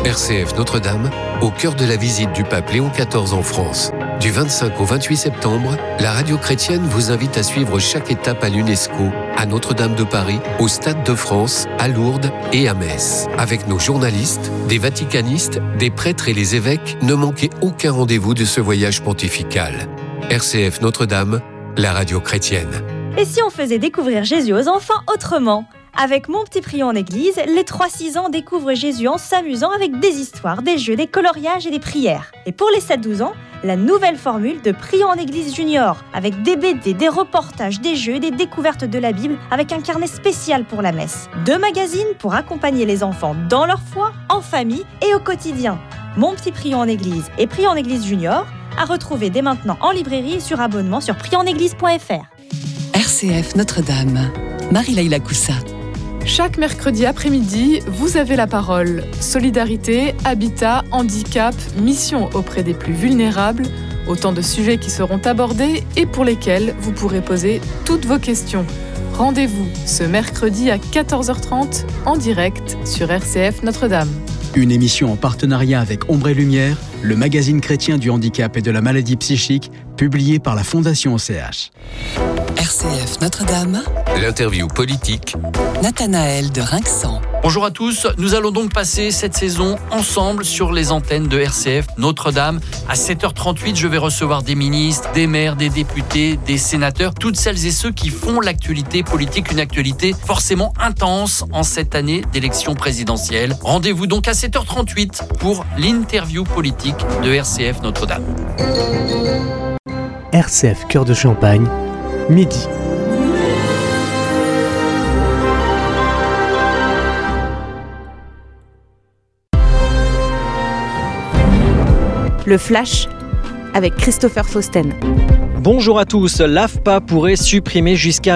RCF Notre-Dame, au cœur de la visite du pape Léon XIV en France. Du 25 au 28 septembre, la radio chrétienne vous invite à suivre chaque étape à l'UNESCO, à Notre-Dame de Paris, au Stade de France, à Lourdes et à Metz. Avec nos journalistes, des vaticanistes, des prêtres et les évêques, ne manquez aucun rendez-vous de ce voyage pontifical. RCF Notre-Dame, la radio chrétienne. Et si on faisait découvrir Jésus aux enfants autrement ? Avec Mon Petit Prion en Église, les 3-6 ans découvrent Jésus en s'amusant avec des histoires, des jeux, des coloriages et des prières. Et pour les 7-12 ans, la nouvelle formule de Prion en Église Junior, avec des BD, des reportages, des jeux, des découvertes de la Bible, avec un carnet spécial pour la messe. 2 magazines pour accompagner les enfants dans leur foi, en famille et au quotidien. Mon Petit Prion en Église et Prion en Église Junior, à retrouver dès maintenant en librairie et sur abonnement sur prionenéglise.fr. RCF Notre-Dame, Marie-Laïla Coussa. Chaque mercredi après-midi, vous avez la parole. Solidarité, habitat, handicap, mission auprès des plus vulnérables, autant de sujets qui seront abordés et pour lesquels vous pourrez poser toutes vos questions. Rendez-vous ce mercredi à 14h30 en direct sur RCF Notre-Dame. Une émission en partenariat avec Ombre et Lumière, le magazine chrétien du handicap et de la maladie psychique, publié par la Fondation OCH. RCF Notre-Dame. L'interview politique. Nathanaël de Rinxan. Bonjour à tous, nous allons donc passer cette saison ensemble sur les antennes de RCF Notre-Dame. À 7h38, je vais recevoir des ministres, des maires, des députés, des sénateurs, toutes celles et ceux qui font l'actualité politique, une actualité forcément intense en cette année d'élection présidentielle. Rendez-vous donc à 7h38 pour l'interview politique de RCF Notre-Dame. RCF Cœur de Champagne, midi. Le Flash avec Christopher Fausten. Bonjour à tous. L'AFPA pourrait supprimer jusqu'à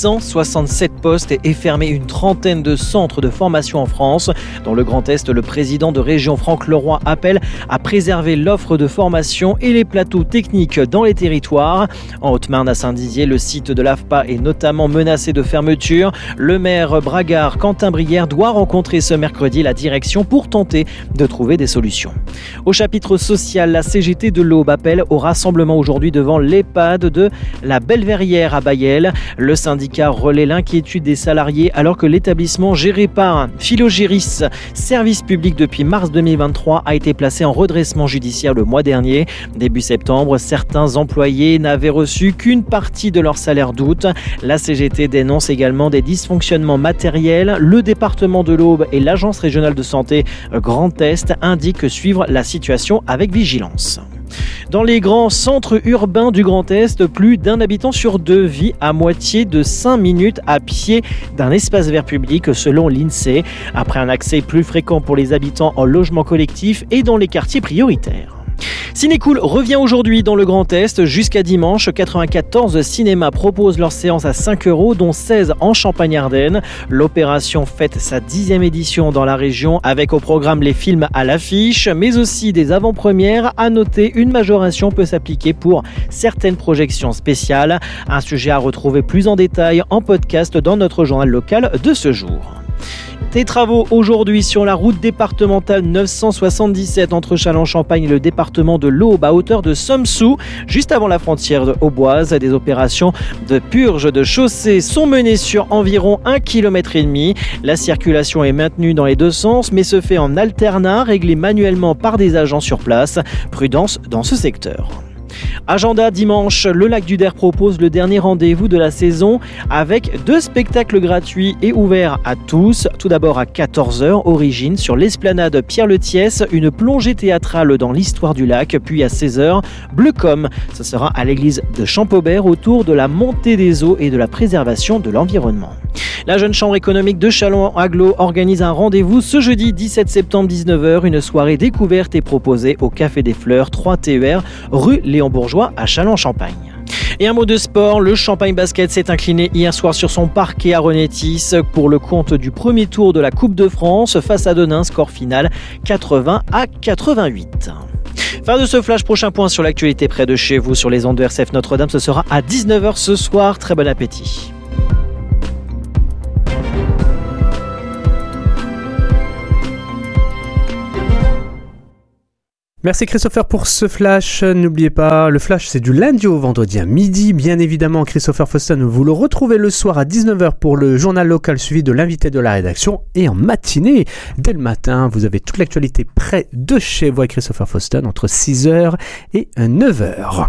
867 postes et fermer une trentaine de centres de formation en France. Dans le Grand Est, le président de région Franck Leroy appelle à préserver l'offre de formation et les plateaux techniques dans les territoires. En Haute-Marne, à Saint-Dizier, le site de l'AFPA est notamment menacé de fermeture. Le maire Bragard, Quentin Brière, doit rencontrer ce mercredi la direction pour tenter de trouver des solutions. Au chapitre social, la CGT de l'Aube appelle au rassemblement aujourd'hui devant l'EHPAD de la Belverrière à Bailleul. Le syndicat relaie l'inquiétude des salariés alors que l'établissement géré par Philogéris, service public depuis mars 2023, a été placé en redressement judiciaire le mois dernier. Début septembre, certains employés n'avaient reçu qu'une partie de leur salaire d'août. La CGT dénonce également des dysfonctionnements matériels. Le département de l'Aube et l'Agence régionale de santé Grand Est indiquent suivre la situation avec vigilance. Dans les grands centres urbains du Grand Est, plus d'un habitant sur 2 vit à moitié de 5 minutes à pied d'un espace vert public selon l'INSEE, après un accès plus fréquent pour les habitants en logement collectif et dans les quartiers prioritaires. Cinécool revient aujourd'hui dans le Grand Est jusqu'à dimanche. 94 cinémas proposent leurs séances à 5 €, dont 16 en Champagne-Ardenne. L'opération fête sa 10e édition dans la région avec au programme les films à l'affiche, mais aussi des avant-premières. À noter, une majoration peut s'appliquer pour certaines projections spéciales. Un sujet à retrouver plus en détail en podcast dans notre journal local de ce jour. Des travaux aujourd'hui sur la route départementale 977 entre Châlons-Champagne et le département de l'Aube à hauteur de Somsou, juste avant la frontière de Auboise. Des opérations de purge de chaussée sont menées sur environ 1,5 km. La circulation est maintenue dans les deux sens, mais se fait en alternat, réglé manuellement par des agents sur place. Prudence dans ce secteur. Agenda dimanche, le Lac du Der propose le dernier rendez-vous de la saison avec 2 spectacles gratuits et ouverts à tous. Tout d'abord à 14h, Origine sur l'esplanade Pierre-le-Thiès, une plongée théâtrale dans l'histoire du lac. Puis à 16h, Bleucom, ce sera à l'église de Champaubert autour de la montée des eaux et de la préservation de l'environnement. La jeune chambre économique de Châlons-Agglo organise un rendez-vous ce jeudi 17 septembre 19h. Une soirée découverte est proposée au Café des Fleurs, 3 TER, rue Léon Bourgeois à Châlons-Champagne. Et un mot de sport, le Champagne Basket s'est incliné hier soir sur son parquet à Renétis pour le compte du premier tour de la Coupe de France face à Denain, score final 80-88. Fin de ce flash, prochain point sur l'actualité près de chez vous sur les ondes de RCF Notre-Dame, ce sera à 19h ce soir. Très bon appétit. Merci Christopher pour ce flash. N'oubliez pas, le flash c'est du lundi au vendredi à midi. Bien évidemment, Christopher Faustin, vous le retrouvez le soir à 19h pour le journal local suivi de l'invité de la rédaction. Et en matinée, dès le matin, vous avez toute l'actualité près de chez vous avec Christopher Faustin entre 6h et 9h.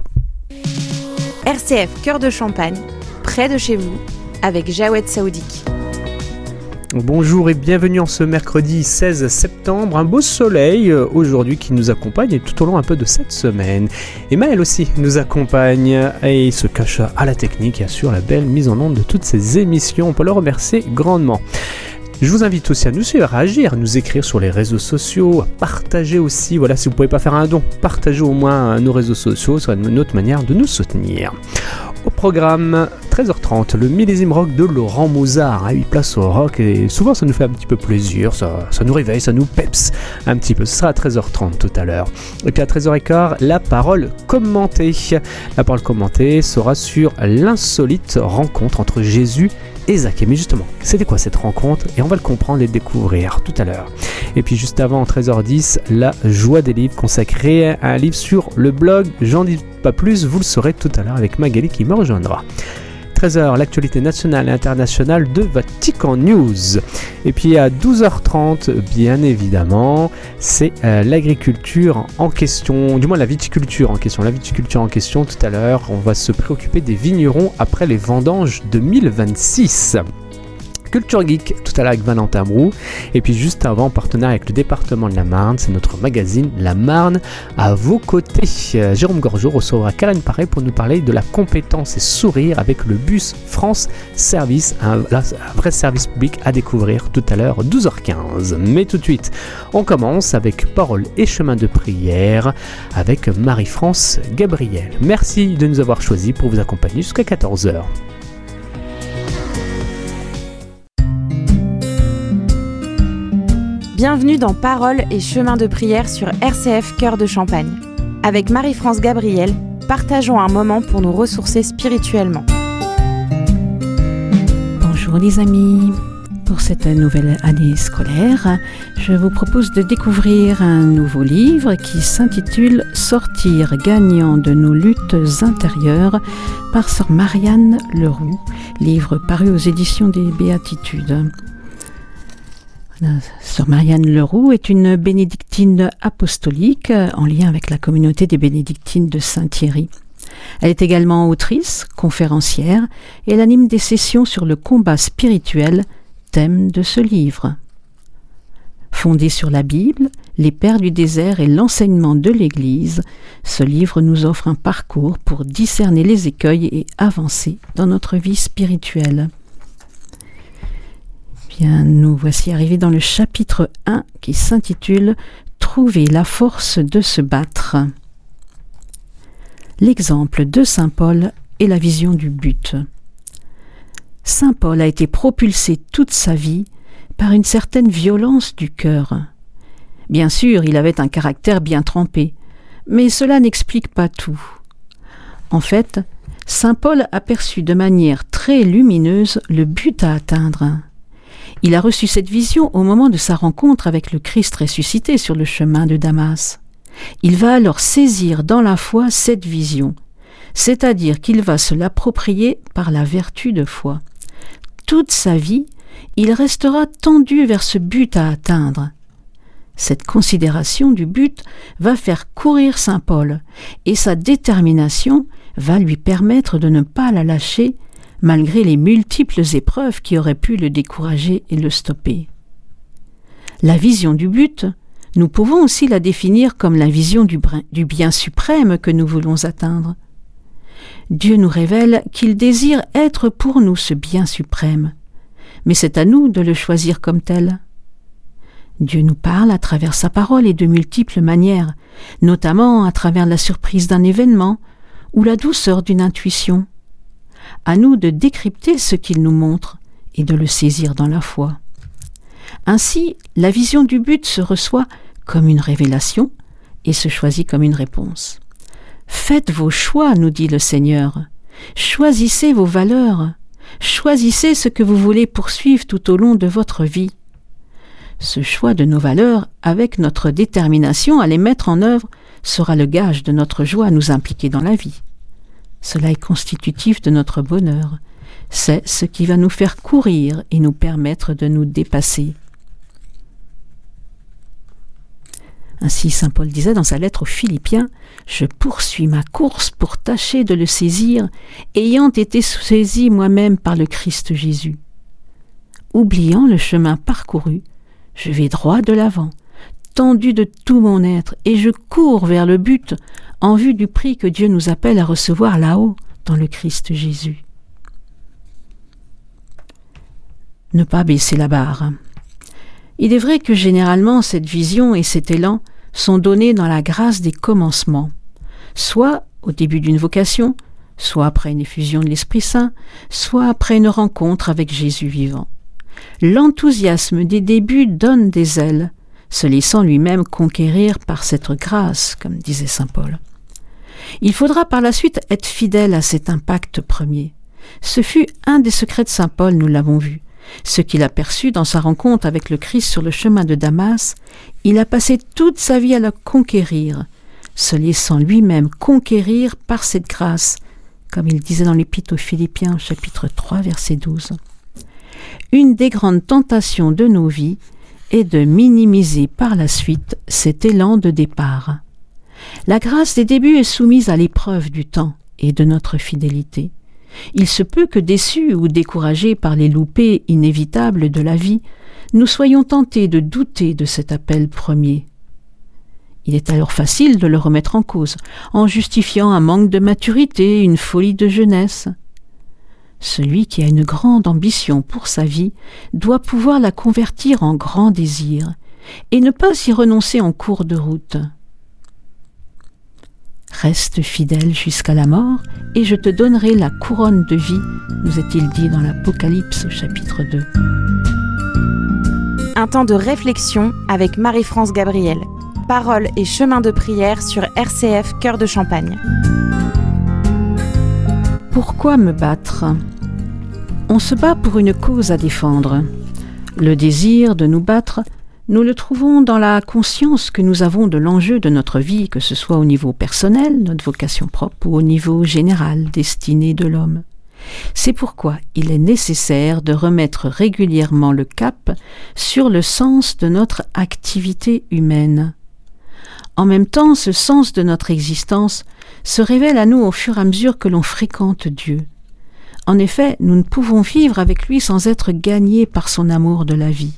RCF Cœur de Champagne, près de chez vous, avec Jawed Saoudik. Bonjour et bienvenue en ce mercredi 16 septembre, un beau soleil aujourd'hui qui nous accompagne tout au long un peu de cette semaine. Et Maël aussi nous accompagne et il se cache à la technique et assure la belle mise en onde de toutes ces émissions. On peut le remercier grandement. Je vous invite aussi à nous suivre, à réagir, à nous écrire sur les réseaux sociaux, à partager aussi, voilà, si vous ne pouvez pas faire un don, partagez au moins nos réseaux sociaux, ce sera une autre manière de nous soutenir. Au programme, 13h30, le millésime rock de Laurent Mozart, 8 places au rock, et souvent ça nous fait un petit peu plaisir, ça nous réveille, ça nous peps un petit peu. Ce sera à 13h30 tout à l'heure. Et puis à 13h15, la parole commentée. La parole commentée sera sur l'insolite rencontre entre Jésus et Zachée. Mais justement, c'était quoi cette rencontre? Et on va le comprendre et le découvrir tout à l'heure. Et puis juste avant, 13h10, la joie des livres consacrée à un livre sur le blog. J'en dis pas plus, vous le saurez tout à l'heure avec Magali qui me rejoindra. 13h, l'actualité nationale et internationale de Vatican News. Et puis à 12h30, bien évidemment, c'est l'agriculture en question, du moins la viticulture en question. La viticulture en question, tout à l'heure, on va se préoccuper des vignerons après les vendanges 2026. Culture Geek, tout à l'heure avec Valentin Brou. Et puis juste avant, en partenariat avec le département de la Marne, c'est notre magazine La Marne à vos côtés. Jérôme Gorgeau recevra Karen Paré pour nous parler de la compétence et sourire avec le bus France Service, un vrai service public à découvrir tout à l'heure, 12h15. Mais tout de suite, on commence avec Paroles et Chemin de Prière avec Marie-France Gabriel. Merci de nous avoir choisis pour vous accompagner jusqu'à 14h. Bienvenue dans Paroles et Chemins de Prière sur RCF Cœur de Champagne. Avec Marie-France Gabriel, partageons un moment pour nous ressourcer spirituellement. Bonjour les amis. Pour cette nouvelle année scolaire, je vous propose de découvrir un nouveau livre qui s'intitule « Sortir gagnant de nos luttes intérieures » par sœur Marianne Leroux, livre paru aux éditions des Béatitudes. Sœur Marianne Leroux est une bénédictine apostolique en lien avec la communauté des bénédictines de Saint-Thierry. Elle est également autrice, conférencière et elle anime des sessions sur le combat spirituel, thème de ce livre. Fondé sur la Bible, les Pères du désert et l'enseignement de l'Église, ce livre nous offre un parcours pour discerner les écueils et avancer dans notre vie spirituelle. Bien, nous voici arrivés dans le chapitre 1 qui s'intitule « Trouver la force de se battre ». L'exemple de Saint Paul est la vision du but. Saint Paul a été propulsé toute sa vie par une certaine violence du cœur. Bien sûr, il avait un caractère bien trempé, mais cela n'explique pas tout. En fait, Saint Paul aperçut de manière très lumineuse le but à atteindre. Il a reçu cette vision au moment de sa rencontre avec le Christ ressuscité sur le chemin de Damas. Il va alors saisir dans la foi cette vision, c'est-à-dire qu'il va se l'approprier par la vertu de foi. Toute sa vie, il restera tendu vers ce but à atteindre. Cette considération du but va faire courir Saint Paul, et sa détermination va lui permettre de ne pas la lâcher malgré les multiples épreuves qui auraient pu le décourager et le stopper. La vision du but, nous pouvons aussi la définir comme la vision du bien suprême que nous voulons atteindre. Dieu nous révèle qu'il désire être pour nous ce bien suprême, mais c'est à nous de le choisir comme tel. Dieu nous parle à travers sa parole et de multiples manières, notamment à travers la surprise d'un événement ou la douceur d'une intuition. À nous de décrypter ce qu'il nous montre et de le saisir dans la foi. Ainsi, la vision du but se reçoit comme une révélation et se choisit comme une réponse. Faites vos choix, nous dit le Seigneur. Choisissez vos valeurs. Choisissez ce que vous voulez poursuivre tout au long de votre vie. Ce choix de nos valeurs, avec notre détermination à les mettre en œuvre, sera le gage de notre joie à nous impliquer dans la vie. Cela est constitutif de notre bonheur. C'est ce qui va nous faire courir et nous permettre de nous dépasser. Ainsi, saint Paul disait dans sa lettre aux Philippiens, « Je poursuis ma course pour tâcher de le saisir, ayant été saisi moi-même par le Christ Jésus. Oubliant le chemin parcouru, je vais droit de l'avant, tendu de tout mon être, et je cours vers le but en vue du prix que Dieu nous appelle à recevoir là-haut, dans le Christ Jésus. » Ne pas baisser la barre. Il est vrai que généralement cette vision et cet élan sont donnés dans la grâce des commencements, soit au début d'une vocation, soit après une effusion de l'Esprit Saint, soit après une rencontre avec Jésus vivant. L'enthousiasme des débuts donne des ailes, se laissant lui-même conquérir par cette grâce, comme disait saint Paul. Il faudra par la suite être fidèle à cet impact premier. Ce fut un des secrets de saint Paul, nous l'avons vu. Ce qu'il a perçu dans sa rencontre avec le Christ sur le chemin de Damas, il a passé toute sa vie à la conquérir, se laissant lui-même conquérir par cette grâce, comme il disait dans l'Épître aux Philippiens, chapitre 3, verset 12. Une des grandes tentations de nos vies est de minimiser par la suite cet élan de départ. La grâce des débuts est soumise à l'épreuve du temps et de notre fidélité. Il se peut que déçus ou découragés par les loupés inévitables de la vie, nous soyons tentés de douter de cet appel premier. Il est alors facile de le remettre en cause, en justifiant un manque de maturité, une folie de jeunesse. Celui qui a une grande ambition pour sa vie doit pouvoir la convertir en grand désir, et ne pas y renoncer en cours de route. Reste fidèle jusqu'à la mort, et je te donnerai la couronne de vie, nous est-il dit dans l'Apocalypse au chapitre 2. Un temps de réflexion avec Marie-France Gabriel. Paroles et chemin de prière sur RCF Cœur de Champagne. Pourquoi me battre ? On se bat pour une cause à défendre. Le désir de nous battre, nous le trouvons dans la conscience que nous avons de l'enjeu de notre vie, que ce soit au niveau personnel, notre vocation propre, ou au niveau général, destinée de l'homme. C'est pourquoi il est nécessaire de remettre régulièrement le cap sur le sens de notre activité humaine. En même temps, ce sens de notre existence se révèle à nous au fur et à mesure que l'on fréquente Dieu. En effet, nous ne pouvons vivre avec lui sans être gagnés par son amour de la vie.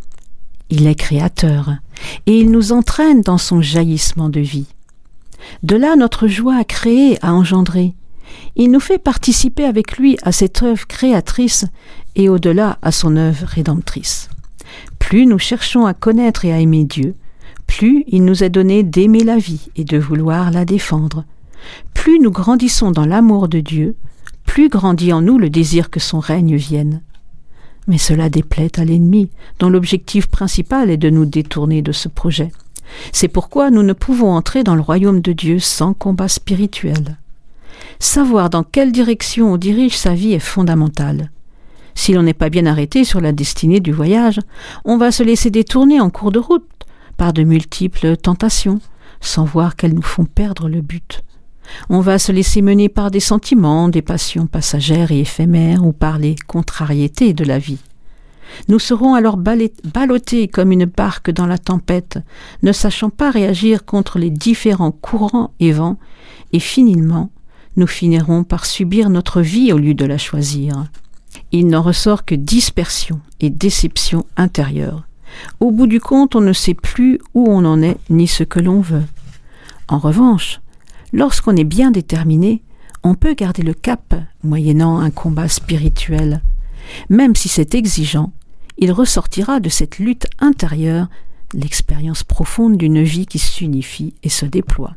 Il est créateur, et il nous entraîne dans son jaillissement de vie. De là notre joie à créer, à engendrer. Il nous fait participer avec lui à cette œuvre créatrice et au-delà à son œuvre rédemptrice. Plus nous cherchons à connaître et à aimer Dieu, plus il nous est donné d'aimer la vie et de vouloir la défendre. Plus nous grandissons dans l'amour de Dieu, plus grandit en nous le désir que son règne vienne. Mais cela déplaît à l'ennemi, dont l'objectif principal est de nous détourner de ce projet. C'est pourquoi nous ne pouvons entrer dans le royaume de Dieu sans combat spirituel. Savoir dans quelle direction on dirige sa vie est fondamental. Si l'on n'est pas bien arrêté sur la destinée du voyage, on va se laisser détourner en cours de route par de multiples tentations, sans voir qu'elles nous font perdre le but. On va se laisser mener par des sentiments, des passions passagères et éphémères ou par les contrariétés de la vie. Nous serons alors ballottés comme une barque dans la tempête, ne sachant pas réagir contre les différents courants et vents, et finalement, nous finirons par subir notre vie au lieu de la choisir. Il n'en ressort que dispersion et déception intérieure. Au bout du compte, on ne sait plus où on en est ni ce que l'on veut. En revanche, lorsqu'on est bien déterminé, on peut garder le cap, moyennant un combat spirituel. Même si c'est exigeant, il ressortira de cette lutte intérieure l'expérience profonde d'une vie qui s'unifie et se déploie.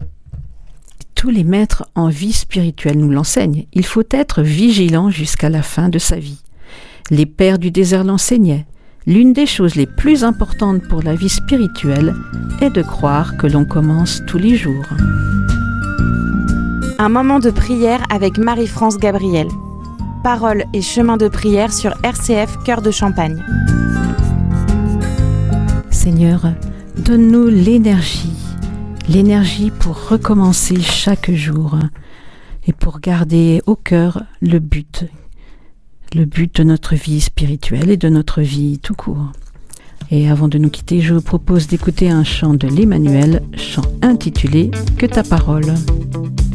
Tous les maîtres en vie spirituelle nous l'enseignent. Il faut être vigilant jusqu'à la fin de sa vie. Les pères du désert l'enseignaient. L'une des choses les plus importantes pour la vie spirituelle est de croire que l'on commence tous les jours. Un moment de prière avec Marie-France Gabriel. Paroles et chemin de prière sur RCF Cœur de Champagne. Seigneur, donne-nous l'énergie l'énergie pour recommencer chaque jour et pour garder au cœur le but de notre vie spirituelle et de notre vie tout court. Et avant de nous quitter, je vous propose d'écouter un chant de l'Emmanuel, chant intitulé « Que ta parole ».